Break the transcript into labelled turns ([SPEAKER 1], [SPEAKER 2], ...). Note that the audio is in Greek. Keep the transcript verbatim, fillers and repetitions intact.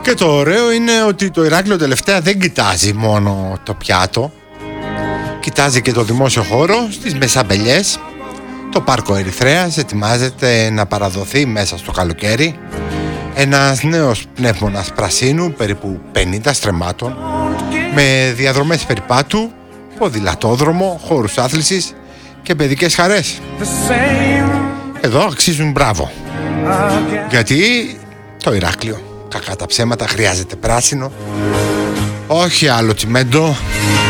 [SPEAKER 1] Και το ωραίο είναι ότι το Ηράκλειο τελευταία δεν κοιτάζει μόνο το πιάτο. Κοιτάζει και το δημόσιο χώρο στις Μεσαμπελιές. Το πάρκο Ερυθρέας ετοιμάζεται να παραδοθεί μέσα στο καλοκαίρι. Ένας νέος πνεύμονας πρασίνου, περίπου πενήντα στρεμμάτων, με διαδρομές περιπάτου, ποδηλατόδρομο, χώρους άθλησης και παιδικές χαρές. Εδώ αξίζουν μπράβο. Γιατί το Ηράκλειο, κακά τα ψέματα, χρειάζεται πράσινο. Όχι άλλο τσιμέντο.